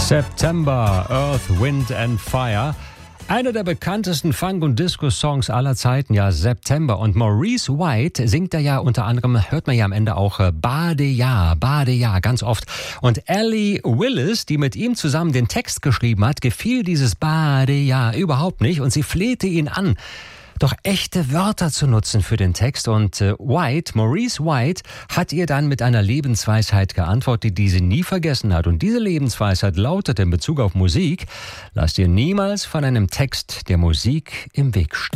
September, Earth, Wind and Fire. Einer der bekanntesten Funk- und Disco-Songs aller Zeiten, ja, September. Und Maurice White singt da ja unter anderem, hört man ja am Ende auch, Bade ja, ganz oft. Und Ellie Willis, die mit ihm zusammen den Text geschrieben hat, gefiel dieses Bade ja überhaupt nicht und sie flehte ihn an, doch echte Wörter zu nutzen für den Text. Und Maurice White, hat ihr dann mit einer Lebensweisheit geantwortet, die sie nie vergessen hat. Und diese Lebensweisheit lautet in Bezug auf Musik: Lass dir niemals von einem Text der Musik im Weg stehen.